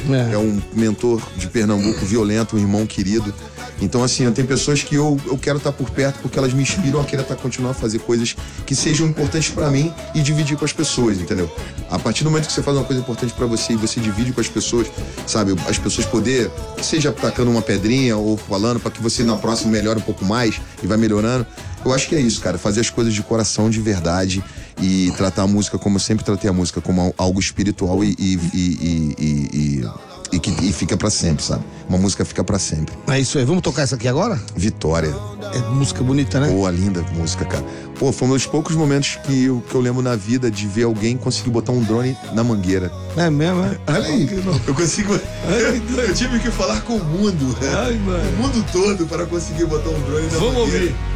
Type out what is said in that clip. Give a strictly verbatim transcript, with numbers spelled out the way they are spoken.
É, é um mentor de Pernambuco violento, um irmão querido. Então, assim, eu tenho pessoas que eu, eu quero estar por perto porque elas me inspiram a querer estar, continuar a fazer coisas que sejam importantes pra mim e dividir com as pessoas, entendeu? A partir do momento que você faz uma coisa importante pra você e você divide com as pessoas, sabe? As pessoas poder, que seja tacando uma pedrinha ou falando pra que você na próxima melhore um pouco mais e vai melhorando. Eu acho que é isso, cara. Fazer as coisas de coração, de verdade e tratar a música como eu sempre tratei a música, como algo espiritual e... e, e, e, e E, que, e fica pra sempre, sabe? Uma música fica pra sempre. É isso aí. Vamos tocar essa aqui agora? Vitória. É música bonita, né? Pô, linda música, cara. Pô, foi um dos poucos momentos que eu, que eu lembro na vida de ver alguém conseguir botar um drone na mangueira. É mesmo, é? Olha aí, eu consigo... Eu tive que falar com o mundo. Ai, mano. O mundo todo para conseguir botar um drone na Vamos mangueira. ouvir.